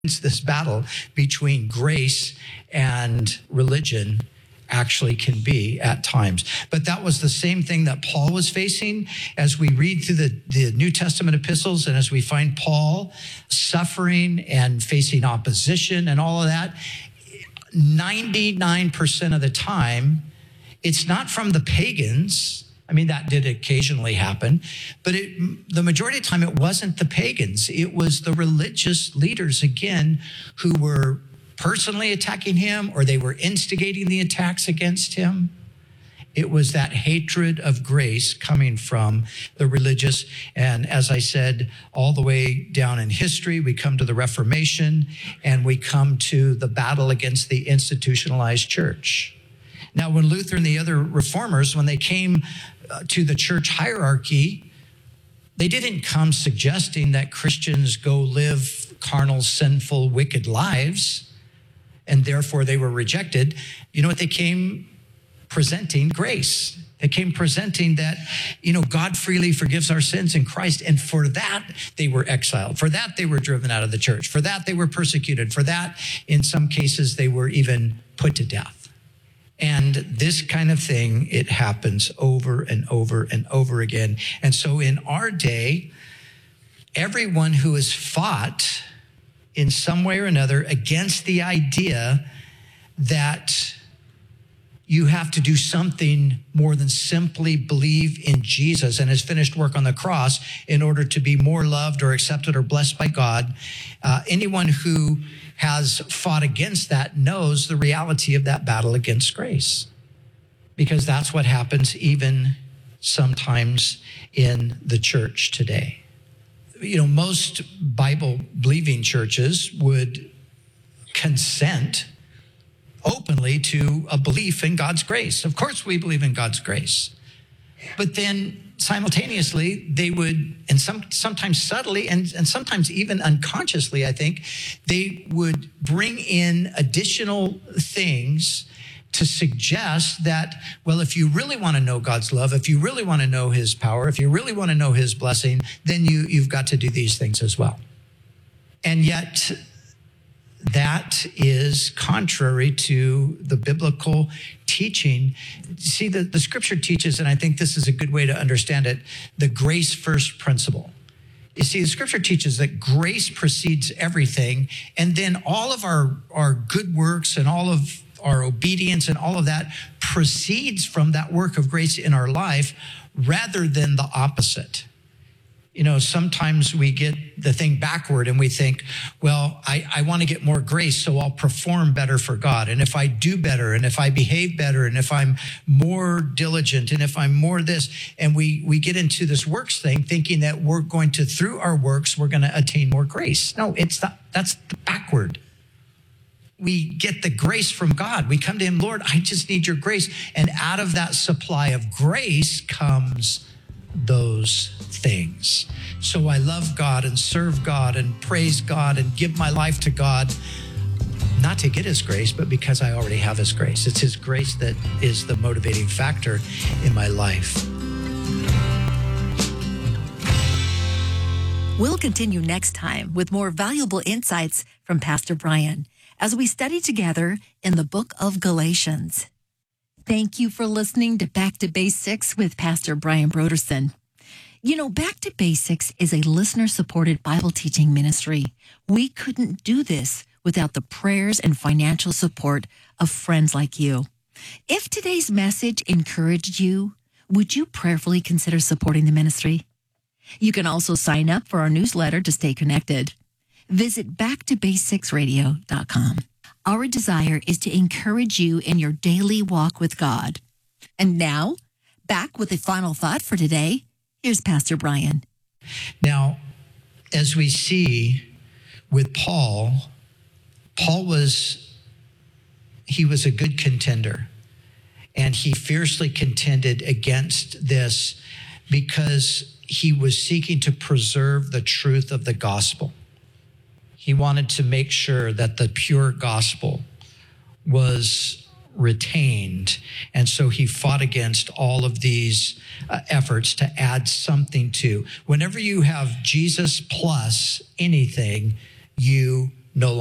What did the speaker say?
this battle between grace and religion actually can be at times. But that was the same thing that Paul was facing as we read through the New Testament epistles, and as we find Paul suffering and facing opposition and all of that. 99% of the time, it's not from the pagans. I mean, that did occasionally happen, but the majority of the time, it wasn't the pagans. It was the religious leaders, again, who were personally attacking him, or they were instigating the attacks against him. It was that hatred of grace coming from the religious. And as I said, all the way down in history, we come to the Reformation, and we come to the battle against the institutionalized church. Now, when Luther and the other reformers, when they came to the church hierarchy, they didn't come suggesting that Christians go live carnal, sinful, wicked lives, and therefore they were rejected. You know what they came presenting? Grace. They came presenting that, God freely forgives our sins in Christ. And for that, they were exiled. For that, they were driven out of the church. For that, they were persecuted. For that, in some cases, they were even put to death. And this kind of thing, it happens over and over and over again. And so in our day, everyone who has fought in some way or another against the idea that you have to do something more than simply believe in Jesus and his finished work on the cross in order to be more loved or accepted or blessed by God. Anyone who has fought against that knows the reality of that battle against grace, because that's what happens even sometimes in the church today. Most Bible-believing churches would consent openly to a belief in God's grace. Of course, we believe in God's grace. But then simultaneously, they would, and sometimes subtly and sometimes even unconsciously, I think, they would bring in additional things to suggest that, well, if you really want to know God's love, if you really want to know his power, if you really want to know his blessing, then you've got to do these things as well. And yet, that is contrary to the biblical teaching. See, the scripture teaches, and I think this is a good way to understand it, the grace first principle. You see, the scripture teaches that grace precedes everything, and then all of our good works and all of our obedience and all of that proceeds from that work of grace in our life rather than the opposite. Sometimes we get the thing backward and we think, well, I want to get more grace, so I'll perform better for God. And if I do better, and if I behave better, and if I'm more diligent, and if I'm more this, and we get into this works thing thinking that we're going to, through our works, we're going to attain more grace. No, that's backward. We get the grace from God. We come to him, Lord, I just need your grace. And out of that supply of grace comes those things. So I love God and serve God and praise God and give my life to God, not to get his grace, but because I already have his grace. It's his grace that is the motivating factor in my life. We'll continue next time with more valuable insights from Pastor Brian as we study together in the book of Galatians. Thank you for listening to Back to Basics with Pastor Brian Brodersen. Back to Basics is a listener-supported Bible teaching ministry. We couldn't do this without the prayers and financial support of friends like you. If today's message encouraged you, would you prayerfully consider supporting the ministry? You can also sign up for our newsletter to stay connected. Visit backtobasicsradio.com. Our desire is to encourage you in your daily walk with God. And now, back with the final thought for today. Here's Pastor Brian. Now, as we see with Paul was a good contender, and he fiercely contended against this because he was seeking to preserve the truth of the gospel. He wanted to make sure that the pure gospel was retained. And so he fought against all of these efforts to add something to. Whenever you have Jesus plus anything, you no